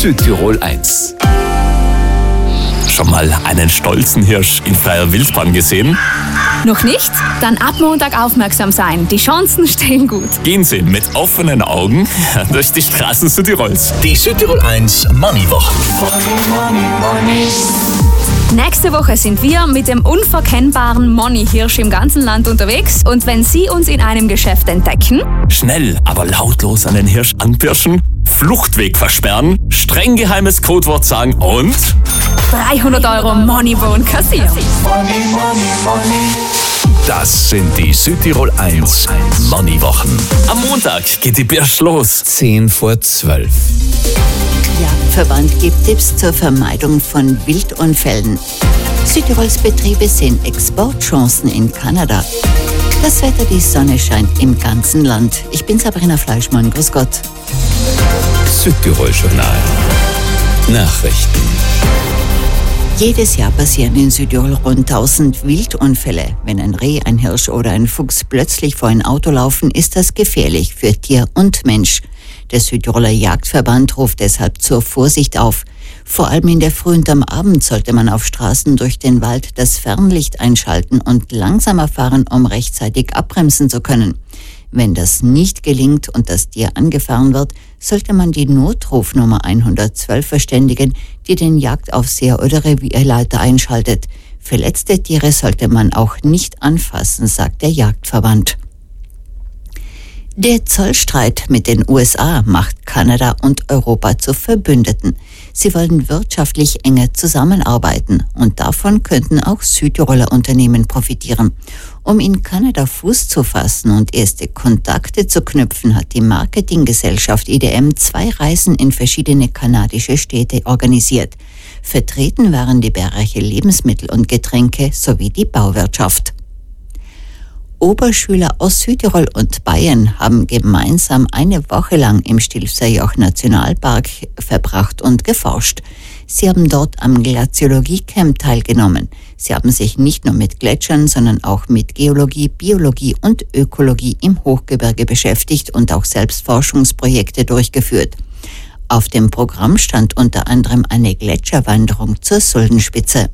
Südtirol 1. Schon mal einen stolzen Hirsch in freier Wildbahn gesehen? Noch nicht? Dann ab Montag aufmerksam sein. Die Chancen stehen gut. Gehen Sie mit offenen Augen durch die Straßen Südtirols. Die Südtirol 1 Money-Wochen. Nächste Woche sind wir mit dem unverkennbaren Money-Hirsch im ganzen Land unterwegs. Und wenn Sie uns in einem Geschäft entdecken, schnell, aber lautlos an den Hirsch anpirschen, Fluchtweg versperren, streng geheimes Codewort sagen und 300 € Moneybone kassieren. Das sind die Südtirol 1 Money-Wochen. Am Montag geht die Birsch los. 10:12. Jagdverband gibt Tipps zur Vermeidung von Wildunfällen. Südtirols Betriebe sehen Exportchancen in Kanada. Das Wetter, die Sonne scheint im ganzen Land. Ich bin Sabrina Fleischmann. Grüß Gott. Südtirol Journal. Nachrichten. Jedes Jahr passieren in Südtirol rund 1000 Wildunfälle. Wenn ein Reh, ein Hirsch oder ein Fuchs plötzlich vor ein Auto laufen, ist das gefährlich für Tier und Mensch. Der Südtiroler Jagdverband ruft deshalb zur Vorsicht auf. Vor allem in der Früh und am Abend sollte man auf Straßen durch den Wald das Fernlicht einschalten und langsamer fahren, um rechtzeitig abbremsen zu können. Wenn das nicht gelingt und das Tier angefahren wird, sollte man die Notrufnummer 112 verständigen, die den Jagdaufseher oder Revierleiter einschaltet. Verletzte Tiere sollte man auch nicht anfassen, sagt der Jagdverband. Der Zollstreit mit den USA macht Kanada und Europa zu Verbündeten. Sie wollen wirtschaftlich enger zusammenarbeiten und davon könnten auch Südtiroler Unternehmen profitieren. Um in Kanada Fuß zu fassen und erste Kontakte zu knüpfen, hat die Marketinggesellschaft IDM 2 Reisen in verschiedene kanadische Städte organisiert. Vertreten waren die Bereiche Lebensmittel und Getränke sowie die Bauwirtschaft. Oberschüler aus Südtirol und Bayern haben gemeinsam eine Woche lang im Stilfserjoch-Nationalpark verbracht und geforscht. Sie haben dort am Glaziologie-Camp teilgenommen. Sie haben sich nicht nur mit Gletschern, sondern auch mit Geologie, Biologie und Ökologie im Hochgebirge beschäftigt und auch selbst Forschungsprojekte durchgeführt. Auf dem Programm stand unter anderem eine Gletscherwanderung zur Suldenspitze.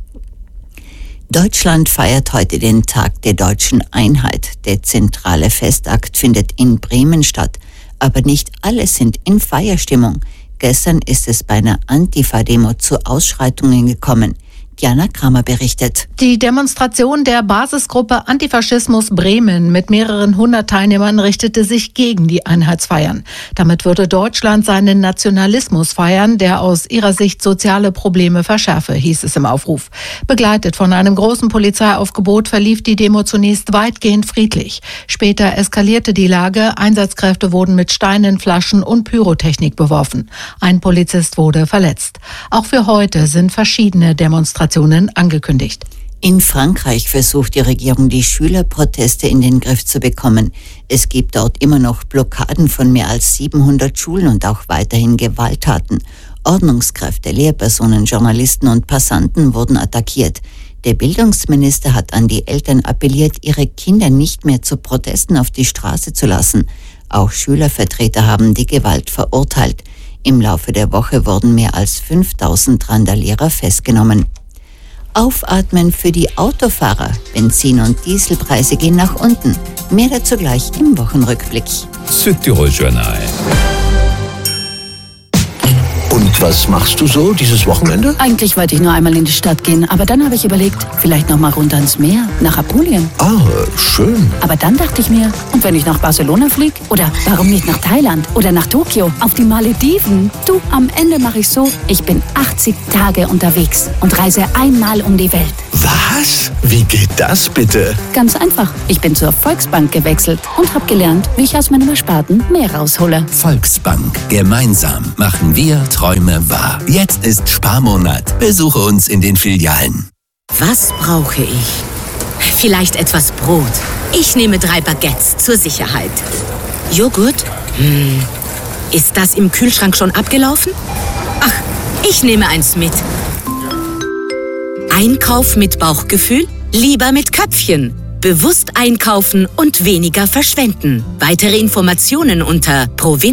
Deutschland feiert heute den Tag der deutschen Einheit. Der zentrale Festakt findet in Bremen statt. Aber nicht alle sind in Feierstimmung. Gestern ist es bei einer Antifa-Demo zu Ausschreitungen gekommen. Diana Kramer berichtet. Die Demonstration der Basisgruppe Antifaschismus Bremen mit mehreren 100 Teilnehmern richtete sich gegen die Einheitsfeiern. Damit würde Deutschland seinen Nationalismus feiern, der aus ihrer Sicht soziale Probleme verschärfe, hieß es im Aufruf. Begleitet von einem großen Polizeiaufgebot verlief die Demo zunächst weitgehend friedlich. Später eskalierte die Lage, Einsatzkräfte wurden mit Steinen, Flaschen und Pyrotechnik beworfen. Ein Polizist wurde verletzt. Auch für heute sind verschiedene Demonstrationen angekündigt. In Frankreich versucht die Regierung, die Schülerproteste in den Griff zu bekommen. Es gibt dort immer noch Blockaden von mehr als 700 Schulen und auch weiterhin Gewalttaten. Ordnungskräfte, Lehrpersonen, Journalisten und Passanten wurden attackiert. Der Bildungsminister hat an die Eltern appelliert, ihre Kinder nicht mehr zu Protesten auf die Straße zu lassen. Auch Schülervertreter haben die Gewalt verurteilt. Im Laufe der Woche wurden mehr als 5000 Randalierer festgenommen. Aufatmen für die Autofahrer. Benzin- und Dieselpreise gehen nach unten. Mehr dazu gleich im Wochenrückblick. Südtirol Journal. Und was machst du so dieses Wochenende? Eigentlich wollte ich nur einmal in die Stadt gehen, aber dann habe ich überlegt, vielleicht noch mal runter ans Meer, nach Apulien. Ah, schön. Aber dann dachte ich mir, und wenn ich nach Barcelona fliege? Oder warum nicht nach Thailand? Oder nach Tokio? Auf die Malediven? Du, am Ende mache ich so, ich bin 80 Tage unterwegs und reise einmal um die Welt. Was? Wie geht das bitte? Ganz einfach. Ich bin zur Volksbank gewechselt und habe gelernt, wie ich aus meinem Ersparten mehr raushole. Volksbank. Gemeinsam machen wir Träume wahr. Jetzt ist Sparmonat. Besuche uns in den Filialen. Was brauche ich? Vielleicht etwas Brot. Ich nehme 3 Baguettes zur Sicherheit. Joghurt? Ist das im Kühlschrank schon abgelaufen? Ach, ich nehme eins mit. Einkauf mit Bauchgefühl? Lieber mit Köpfchen. Bewusst einkaufen und weniger verschwenden. Weitere Informationen unter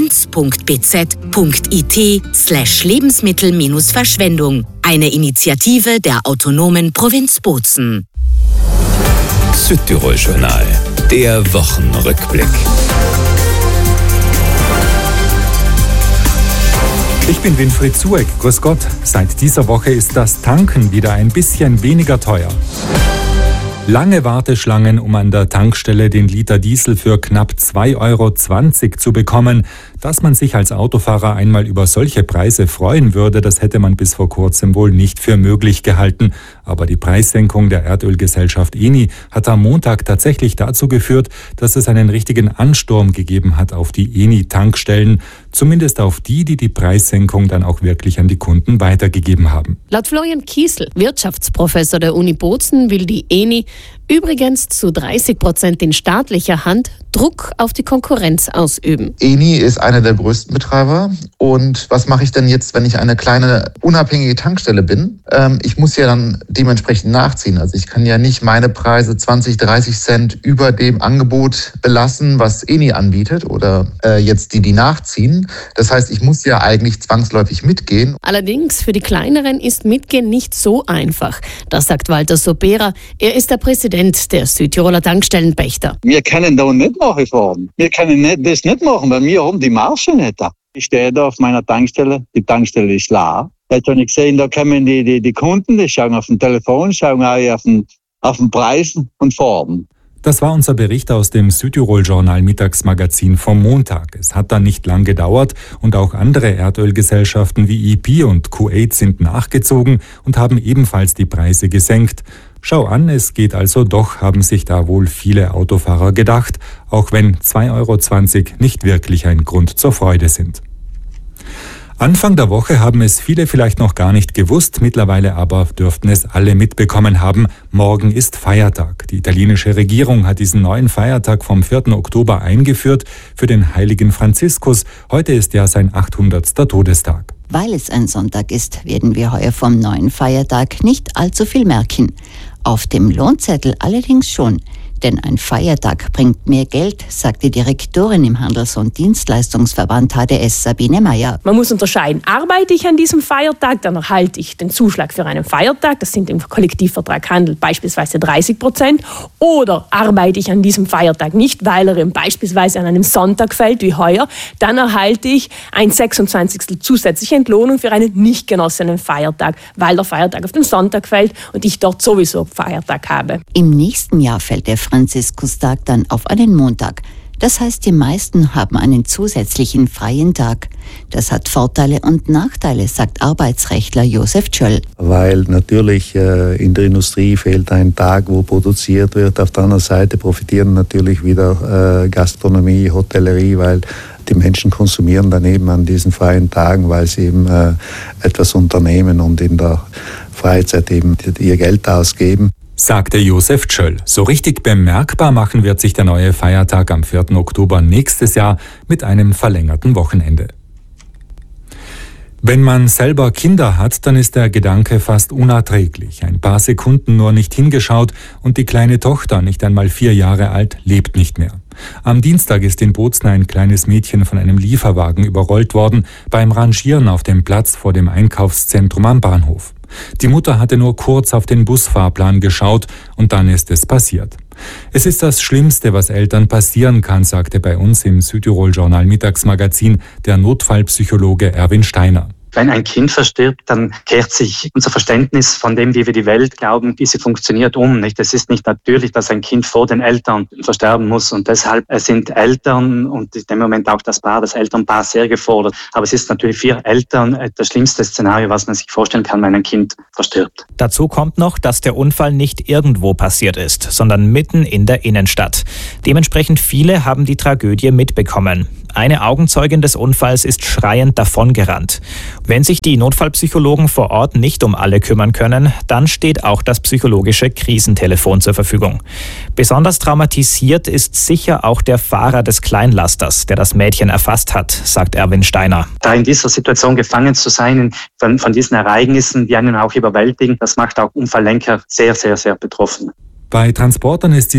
provinz.bz.it/Lebensmittel-Verschwendung. Eine Initiative der autonomen Provinz Bozen. Südtirol Journal, der Wochenrückblick. Ich bin Winfried Zueck, grüß Gott. Seit dieser Woche ist das Tanken wieder ein bisschen weniger teuer. Lange Warteschlangen, um an der Tankstelle den Liter Diesel für knapp 2,20 Euro zu bekommen. Dass man sich als Autofahrer einmal über solche Preise freuen würde, das hätte man bis vor kurzem wohl nicht für möglich gehalten. Aber die Preissenkung der Erdölgesellschaft Eni hat am Montag tatsächlich dazu geführt, dass es einen richtigen Ansturm gegeben hat auf die Eni-Tankstellen. Zumindest auf die die Preissenkung dann auch wirklich an die Kunden weitergegeben haben. Laut Florian Kiesel, Wirtschaftsprofessor der Uni Bozen, will die Eni übrigens zu 30% in staatlicher Hand Druck auf die Konkurrenz ausüben. Eni ist einer der größten Betreiber. Und was mache ich denn jetzt, wenn ich eine kleine unabhängige Tankstelle bin? Ich muss ja dann dementsprechend nachziehen. Also ich kann ja nicht meine Preise 20, 30 Cent über dem Angebot belassen, was Eni anbietet oder jetzt die nachziehen. Das heißt, ich muss ja eigentlich zwangsläufig mitgehen. Allerdings für die Kleineren ist Mitgehen nicht so einfach. Das sagt Walter Sobera. Er ist der Präsident der Südtiroler Tankstellenpächter. Wir können da nicht nachfahren. Wir können das nicht machen, weil wir haben die Marge nicht da. Ich stehe da auf meiner Tankstelle, die Tankstelle ist leer. Jetzt habe ich gesehen, da kommen die Kunden, die schauen auf dem Telefon, schauen auch auf den Preis und fahren. Das war unser Bericht aus dem Südtirol-Journal Mittagsmagazin vom Montag. Es hat dann nicht lang gedauert und auch andere Erdölgesellschaften wie EP und Kuwait sind nachgezogen und haben ebenfalls die Preise gesenkt. Schau an, es geht also doch, haben sich da wohl viele Autofahrer gedacht, auch wenn 2,20 Euro nicht wirklich ein Grund zur Freude sind. Anfang der Woche haben es viele vielleicht noch gar nicht gewusst, mittlerweile aber dürften es alle mitbekommen haben. Morgen ist Feiertag. Die italienische Regierung hat diesen neuen Feiertag vom 4. Oktober eingeführt für den heiligen Franziskus. Heute ist ja sein 800. Todestag. Weil es ein Sonntag ist, werden wir heuer vom neuen Feiertag nicht allzu viel merken. Auf dem Lohnzettel allerdings schon. Denn ein Feiertag bringt mehr Geld, sagt die Direktorin im Handels- und Dienstleistungsverband HDS, Sabine Meyer. Man muss unterscheiden, arbeite ich an diesem Feiertag, dann erhalte ich den Zuschlag für einen Feiertag, das sind im Kollektivvertrag Handel beispielsweise 30%, oder arbeite ich an diesem Feiertag nicht, weil er beispielsweise an einem Sonntag fällt, wie heuer, dann erhalte ich ein 26. zusätzliche Entlohnung für einen nicht genossenen Feiertag, weil der Feiertag auf den Sonntag fällt und ich dort sowieso Feiertag habe. Im nächsten Jahr fällt der Franziskus-Tag dann auf einen Montag. Das heißt, die meisten haben einen zusätzlichen freien Tag. Das hat Vorteile und Nachteile, sagt Arbeitsrechtler Josef Tschöll. Weil natürlich in der Industrie fehlt ein Tag, wo produziert wird. Auf der anderen Seite profitieren natürlich wieder Gastronomie, Hotellerie, weil die Menschen konsumieren dann eben an diesen freien Tagen, weil sie eben etwas unternehmen und in der Freizeit eben ihr Geld ausgeben. Sagte Josef Tschöll. So richtig bemerkbar machen wird sich der neue Feiertag am 4. Oktober nächstes Jahr mit einem verlängerten Wochenende. Wenn man selber Kinder hat, dann ist der Gedanke fast unerträglich. Ein paar Sekunden nur nicht hingeschaut und die kleine Tochter, nicht einmal 4 Jahre alt, lebt nicht mehr. Am Dienstag ist in Bozen ein kleines Mädchen von einem Lieferwagen überrollt worden, beim Rangieren auf dem Platz vor dem Einkaufszentrum am Bahnhof. Die Mutter hatte nur kurz auf den Busfahrplan geschaut und dann ist es passiert. Es ist das Schlimmste, was Eltern passieren kann, sagte bei uns im Südtirol-Journal Mittagsmagazin der Notfallpsychologe Erwin Steiner. Wenn ein Kind verstirbt, dann kehrt sich unser Verständnis von dem, wie wir die Welt glauben, wie sie funktioniert, um. Es ist nicht natürlich, dass ein Kind vor den Eltern versterben muss. Und deshalb sind Eltern und in dem Moment auch das Elternpaar sehr gefordert. Aber es ist natürlich für Eltern das schlimmste Szenario, was man sich vorstellen kann, wenn ein Kind verstirbt. Dazu kommt noch, dass der Unfall nicht irgendwo passiert ist, sondern mitten in der Innenstadt. Dementsprechend viele haben die Tragödie mitbekommen. Eine Augenzeugin des Unfalls ist schreiend davongerannt. Wenn sich die Notfallpsychologen vor Ort nicht um alle kümmern können, dann steht auch das psychologische Krisentelefon zur Verfügung. Besonders traumatisiert ist sicher auch der Fahrer des Kleinlasters, der das Mädchen erfasst hat, sagt Erwin Steiner. Da in dieser Situation gefangen zu sein, von diesen Ereignissen, die einen auch überwältigen, das macht auch Unfalllenker sehr, sehr, sehr betroffen. Bei Transportern ist die